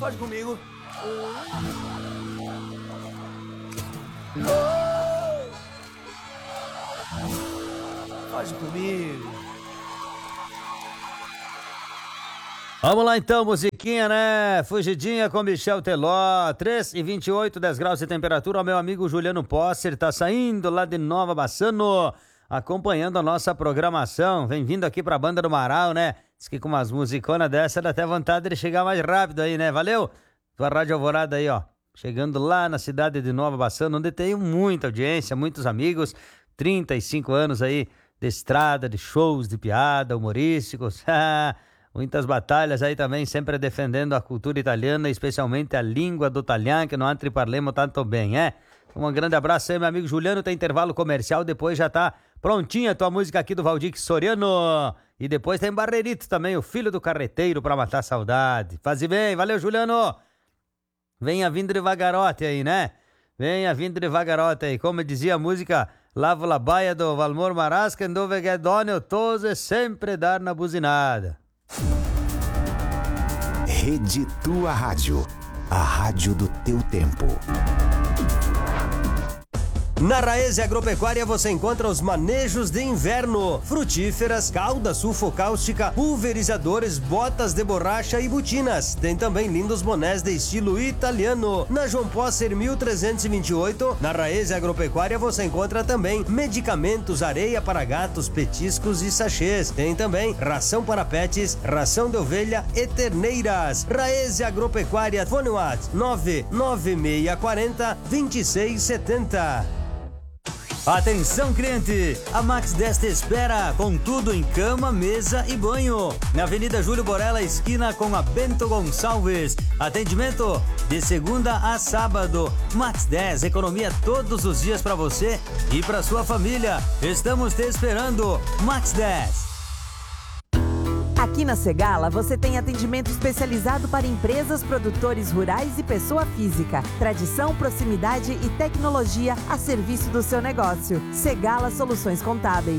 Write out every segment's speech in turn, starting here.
Faz comigo. Faz comigo. Vamos lá então, musiquinha, né? Fugidinha com Michel Teló, 3h28, 10 graus de temperatura. O meu amigo Juliano Posser tá saindo lá de Nova Bassano, acompanhando a nossa programação. Vem vindo aqui pra Banda do Marau, né? Diz que com umas musiconas dessa dá até vontade de chegar mais rápido aí, né? Valeu? Tua Rádio Alvorada aí, ó. Chegando lá na cidade de Nova Bassano, onde tem muita audiência, muitos amigos. 35 anos aí de estrada, de shows, de piada, humorísticos. Muitas batalhas aí também, sempre defendendo a cultura italiana, especialmente a língua do italiano, que não entre parlemo tanto bem, é? Um grande abraço aí, meu amigo Juliano. Tem intervalo comercial, depois já tá prontinha a tua música aqui do Valdir Soriano. E depois tem Barrerito também, o filho do carreteiro, pra matar a saudade. Faze bem, valeu, Juliano. Venha vindo devagarote aí, né? Venha vindo devagarote aí. Como dizia a música Lavo la Baia do Valmor Marasca, dove che donne tose sempre dar na buzinada. Rede Tua Rádio, a rádio do teu tempo. Na Raese Agropecuária você encontra os manejos de inverno, frutíferas, cauda sulfocáustica, pulverizadores, botas de borracha e botinas. Tem também lindos bonés de estilo italiano. Na João Posser 1328, na Raese Agropecuária você encontra também medicamentos, areia para gatos, petiscos e sachês. Tem também ração para pets, ração de ovelha e terneiras. Raese Agropecuária, Fone WhatsApp 99640 2670. Atenção, cliente! A Max 10 te espera com tudo em cama, mesa e banho. Na Avenida Júlio Borella, esquina com a Bento Gonçalves. Atendimento de segunda a sábado. Max 10, economia todos os dias para você e para sua família. Estamos te esperando. Max 10. Aqui na Segala você tem atendimento especializado para empresas, produtores rurais e pessoa física. Tradição, proximidade e tecnologia a serviço do seu negócio. Segala Soluções Contábeis.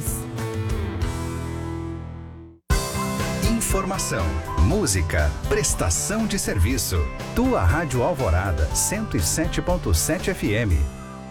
Informação, música, prestação de serviço. Tua Rádio Alvorada, 107.7 FM.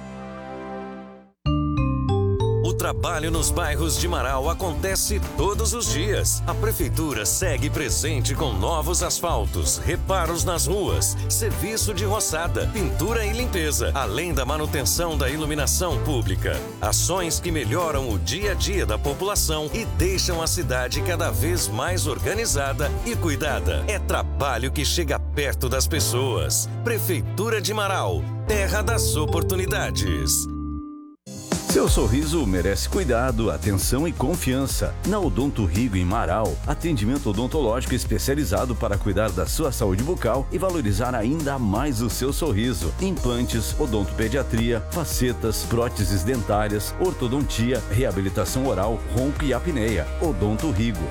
O trabalho nos bairros de Marau acontece todos os dias. A prefeitura segue presente com novos asfaltos, reparos nas ruas, serviço de roçada, pintura e limpeza, além da manutenção da iluminação pública. Ações que melhoram o dia a dia da população e deixam a cidade cada vez mais organizada e cuidada. É trabalho que chega perto das pessoas. Prefeitura de Marau, terra das oportunidades. Seu sorriso merece cuidado, atenção e confiança. Na Odonto Rigo em Marau, atendimento odontológico especializado para cuidar da sua saúde bucal e valorizar ainda mais o seu sorriso. Implantes, odontopediatria, facetas, próteses dentárias, ortodontia, reabilitação oral, ronco e apneia. Odonto Rigo,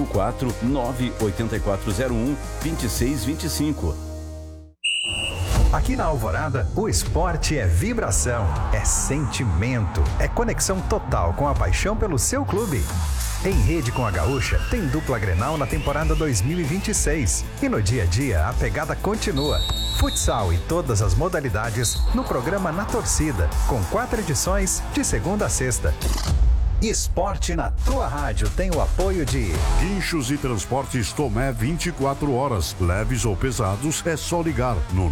549-8401-2625. Aqui na Alvorada, o esporte é vibração, é sentimento, é conexão total com a paixão pelo seu clube. Em rede com a Gaúcha, tem dupla Grenal na temporada 2026. E no dia a dia, a pegada continua. Futsal e todas as modalidades no programa Na Torcida, com 4 edições de segunda a sexta. Esporte na Tua Rádio tem o apoio de Guinchos e Transportes Tomé 24 horas. Leves ou pesados, é só ligar no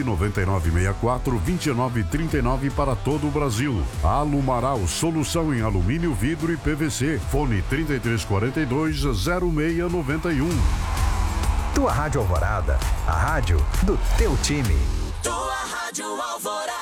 99964-2939 para todo o Brasil. Alumaral, solução em alumínio, vidro e PVC. Fone 3342-0691. Tua Rádio Alvorada, a rádio do teu time. Tua Rádio Alvorada.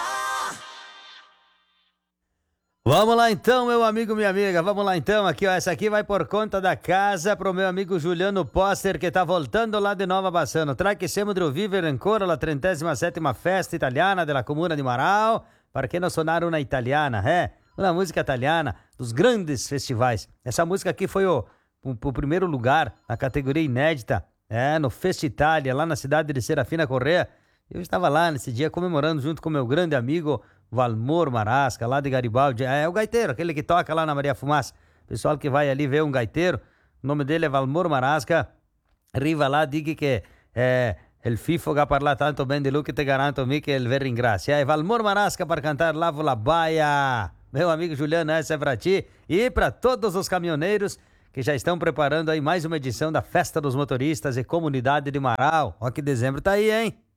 Vamos lá então, meu amigo, minha amiga, vamos lá então, aqui ó, essa aqui vai por conta da casa pro meu amigo Juliano Posser, que tá voltando lá de Nova Bassano. Tra che siamo di vivere ancora la 37ª festa italiana della Comuna di Marau, perché non suonare una italiana, uma música italiana dos grandes festivais. Essa música aqui foi o primeiro lugar na categoria inédita, no Festa Itália, lá na cidade de Serafina Corrêa. Eu estava lá nesse dia comemorando junto com meu grande amigo Valmor Marasca, lá de Garibaldi. É o gaiteiro, aquele que toca lá na Maria Fumaça. Pessoal que vai ali ver um gaiteiro, o nome dele é Valmor Marasca. Arriva lá, diga que El FIFO ga parla tanto bem de lui que te garanto mi que ele ver em graça. E aí, Valmor Marasca para cantar Lavo la Baia. Meu amigo Juliano, essa é pra ti e para todos os caminhoneiros que já estão preparando aí mais uma edição da Festa dos Motoristas e Comunidade de Marau. Ó que dezembro tá aí, hein?